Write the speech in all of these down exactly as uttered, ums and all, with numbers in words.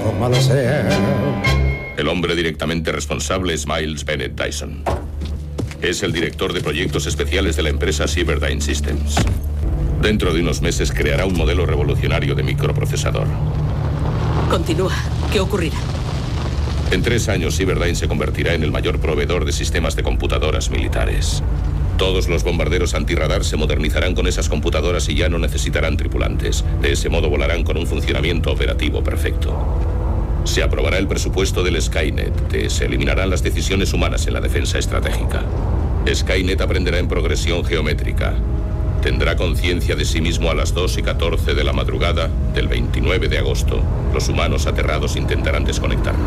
mal hacer. El hombre directamente responsable es Miles Bennett Dyson. Es el director de proyectos especiales de la empresa Cyberdyne Systems. Dentro de unos meses creará un modelo revolucionario de microprocesador. Continúa. ¿Qué ocurrirá? En tres años, Cyberdyne se convertirá en el mayor proveedor de sistemas de computadoras militares. Todos los bombarderos antirradar se modernizarán con esas computadoras y ya no necesitarán tripulantes. De ese modo volarán con un funcionamiento operativo perfecto. Se aprobará el presupuesto del Skynet. Se eliminarán las decisiones humanas en la defensa estratégica. Skynet aprenderá en progresión geométrica. Tendrá conciencia de sí mismo a las dos y catorce de la madrugada del veintinueve de agosto. Los humanos aterrados intentarán desconectarlo.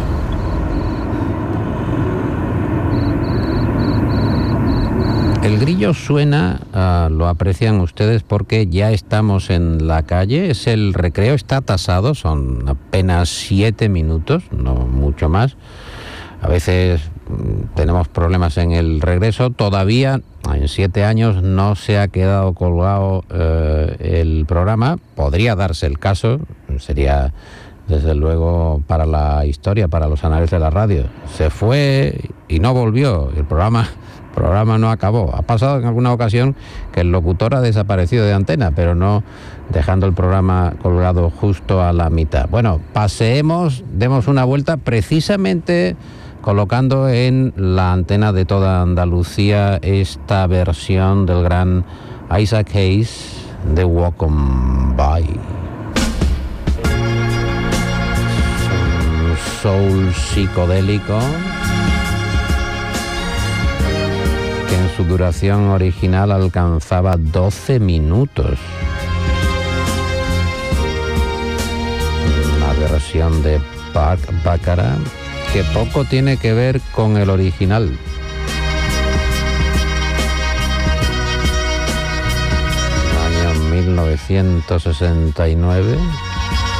El grillo suena, uh, lo aprecian ustedes porque ya estamos en la calle, es el recreo, está tasado, son apenas siete minutos, no mucho más. A veces mm, tenemos problemas en el regreso, todavía en siete años no se ha quedado colgado uh, el programa, podría darse el caso, sería desde luego para la historia, para los anales de la radio. Se fue y no volvió, el programa... El programa no acabó. Ha pasado en alguna ocasión que el locutor ha desaparecido de antena, pero no dejando el programa colgado justo a la mitad. Bueno, paseemos, demos una vuelta precisamente colocando en la antena de toda Andalucía esta versión del gran Isaac Hayes de Walk On By. Un soul psicodélico que en su duración original alcanzaba doce minutos. Una versión de Park Baccarat que poco tiene que ver con el original. Año mil novecientos sesenta y nueve.